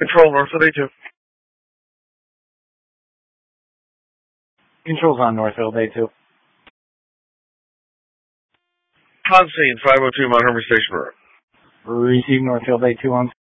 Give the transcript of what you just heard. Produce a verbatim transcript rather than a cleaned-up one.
Control, Northfield A two. Control's on Northfield A two. On scene, five oh two Mount Hermon Station Road. Receive Northfield A two on